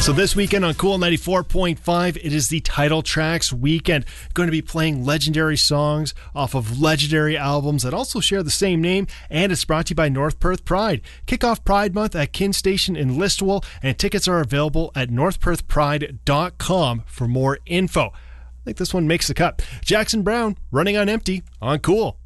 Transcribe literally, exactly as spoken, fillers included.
So this weekend on Cool ninety-four point five, it is the Title Tracks weekend. Going to be playing legendary songs off of legendary albums that also share the same name, and it's brought to you by North Perth Pride. Kick off Pride Month at Kin Station in Listowel, and tickets are available at north perth pride dot com for more info. I think this one makes the cut. Jackson Browne, Running on Empty on Cool.